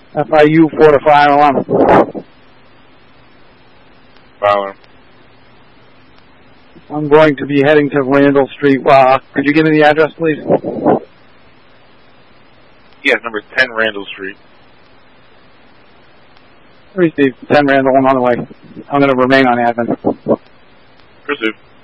FIU 4 to fire alarm. Fire alarm. I'm going to be heading to Randall Street. Could you give me the address, please? Yes, number 10 Randall Street. Received. 10 Randall, I'm on the way. I'm going to remain on admin. Pursuit.